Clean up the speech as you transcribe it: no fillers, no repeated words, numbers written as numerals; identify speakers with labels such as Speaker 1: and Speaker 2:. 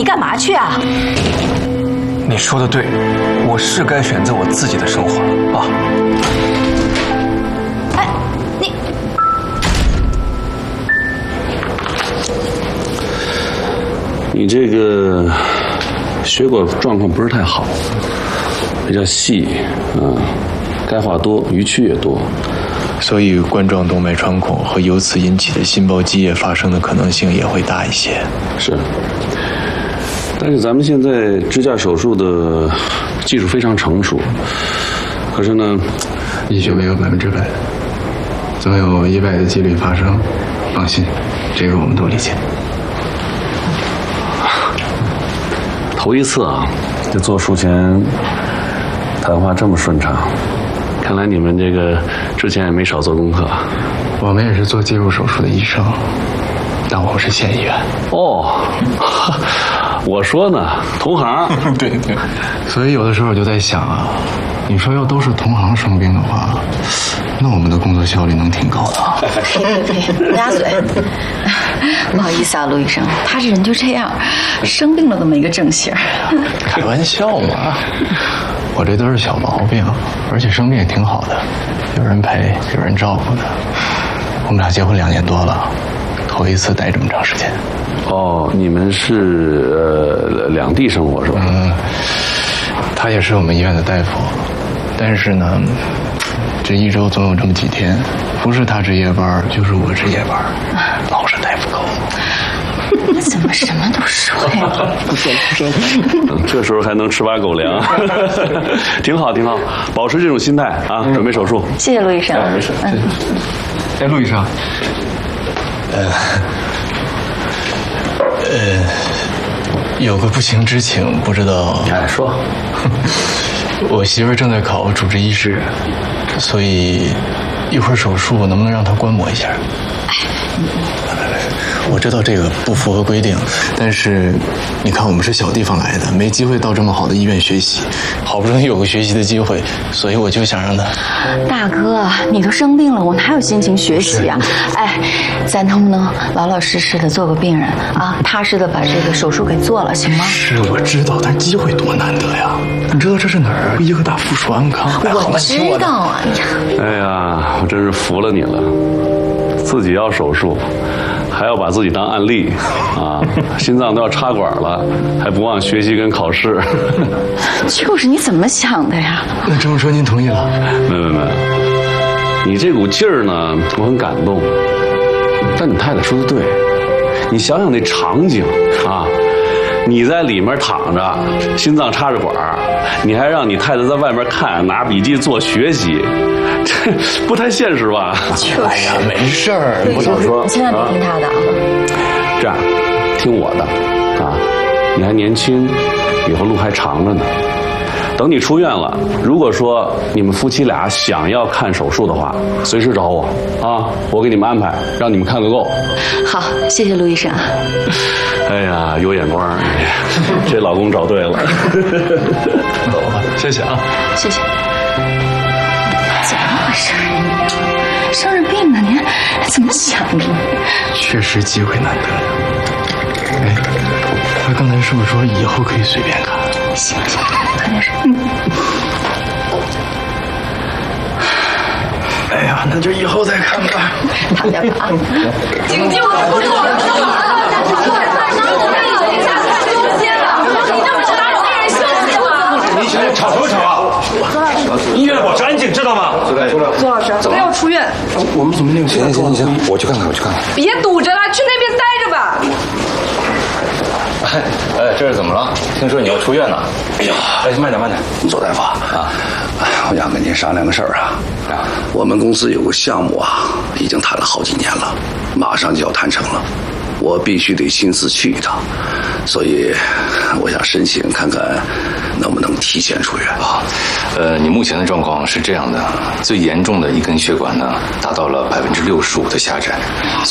Speaker 1: 你干嘛去啊？
Speaker 2: 你说的对，我是该选择我自己的生活了啊。
Speaker 1: 哎，
Speaker 3: 你这个血管状况不是太好，比较细，钙化多，余区也多，
Speaker 2: 所以冠状动脉穿孔和由此引起的心包积液发生的可能性也会大一些。
Speaker 3: 是。但是咱们现在支架手术的技术非常成熟，可是呢，
Speaker 4: 医学没有100%的，总有100的几率发生。放心，这个我们都理解。
Speaker 3: 头一次啊，这做术前谈话这么顺畅，看来你们这个之前也没少做功课。
Speaker 4: 我们也是做介入手术的医生，但我是县医院。
Speaker 3: 哦。我说呢，同行。
Speaker 4: 对对，所以有的时候我就在想啊，你说要都是同行生病的话，那我们的工作效率能挺高的。
Speaker 1: 乌鸦嘴。不好意思啊，陆医生，他这人就这样，生病了都没个正形。
Speaker 4: 开玩笑嘛，我这都是小毛病，而且生病也挺好的，有人陪，有人照顾的。我们俩结婚2年多了，头一次待这么长时间。
Speaker 3: 哦，你们是两地生活是吧？
Speaker 4: 他也是我们医院的大夫，但是呢，这一周总有这么几天，不是他值夜班，就是我值夜班，老是大夫沟。
Speaker 1: 你怎么什么都说呀？
Speaker 3: 不说，这时候还能吃把狗粮，挺好挺好，保持这种心态啊！准备手术。
Speaker 1: 谢谢陆医生。
Speaker 4: 没事。哎，陆医生。有个不情之请，不知道。
Speaker 3: 哎，说。
Speaker 4: 我媳妇正在考主治医师，所以一会儿手术能不能让她观摩一下？我知道这个不符合规定，但是你看我们是小地方来的，没机会到这么好的医院学习，好不容易有个学习的机会，所以我就想让他。
Speaker 1: 大哥，你都生病了，我哪有心情学习啊？哎，咱能不能老老实实的做个病人啊？踏实的把这个手术给做了，行吗？
Speaker 4: 是我知道，但机会多难得呀！你知道这是哪儿？医科大附属安康。
Speaker 1: 我知道啊。
Speaker 3: 哎呀，我真是服了你了，自己要手术。还要把自己当案例啊！心脏都要插管了，还不忘学习跟考试。
Speaker 1: 就是你怎么想的呀？
Speaker 4: 那这么说您同意了？
Speaker 3: 没，你这股劲儿呢，我很感动。但你太太说的对，你想想那场景啊，你在里面躺着，心脏插着管，你还让你太太在外面看，拿笔记做学习。这不太现实吧？
Speaker 4: 哎呀，没事儿，
Speaker 3: 不早说，
Speaker 1: 你千万别听他的啊！
Speaker 3: 这样，听我的啊！你还年轻，以后路还长着呢。等你出院了，如果说你们夫妻俩想要看手术的话，随时找我啊！我给你们安排，让你们看个够。
Speaker 1: 好，谢谢陆医生。
Speaker 3: 哎呀，有眼光，这老公找对了。
Speaker 4: 走吧，谢谢啊，
Speaker 1: 谢谢。怎么回事？生着病呢，您怎么想的？
Speaker 4: 确实机会难得。哎，他刚才是不是说以后可以随便看？
Speaker 1: 行，快点说。
Speaker 4: 哎呀，那就以后再看吧。
Speaker 1: 躺下吧啊！
Speaker 5: 警戒我不住了！
Speaker 6: 你想吵什么吵啊？医院保持安静，知道吗？
Speaker 5: 左老师，不要出院。
Speaker 6: 我们怎么那个？行，我去看看。
Speaker 5: 别堵着了，去那边待着吧。
Speaker 7: 哎，这是怎么了？听说你要出院呢？
Speaker 6: 哎呀，慢点，左大夫啊，我想跟您商量个事儿啊。我们公司有个项目啊，已经谈了好几年了，马上就要谈成了。我必须得亲自去一趟，所以我想申请看看能不能提前出院啊。
Speaker 7: 你目前的状况是这样的，最严重的一根血管呢，达到了65%的狭窄。